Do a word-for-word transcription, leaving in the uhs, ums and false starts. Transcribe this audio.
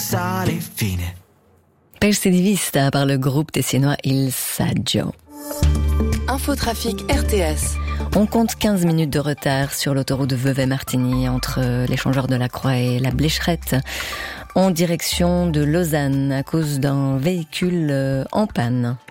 sale fine. Persi di vista par le groupe tessinois Il Saggio. Infotrafic R T S. On compte quinze minutes de retard sur l'autoroute de Vevey-Martigny entre l'échangeur de la Croix et la Blécherette en direction de Lausanne à cause d'un véhicule en panne.